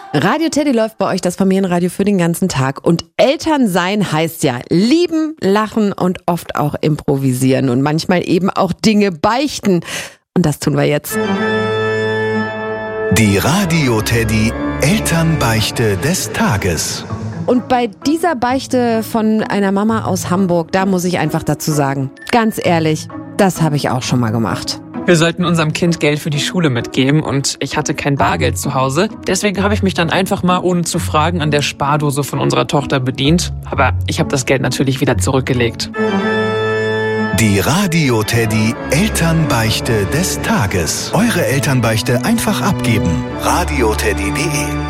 Radio Teddy läuft bei euch, das Familienradio für den ganzen Tag. Und Eltern sein heißt ja lieben, lachen und oft auch improvisieren und manchmal eben auch Dinge beichten. Und das tun wir jetzt. Die Radio Teddy Elternbeichte des Tages. Und bei dieser Beichte von einer Mama aus Hamburg, da muss ich einfach dazu sagen, ganz ehrlich, das habe ich auch schon mal gemacht. Wir sollten unserem Kind Geld für die Schule mitgeben und ich hatte kein Bargeld zu Hause. Deswegen habe ich mich dann einfach mal, ohne zu fragen, an der Spardose von unserer Tochter bedient. Aber ich habe das Geld natürlich wieder zurückgelegt. Die Radio Teddy Elternbeichte des Tages. Eure Elternbeichte einfach abgeben. radioteddy.de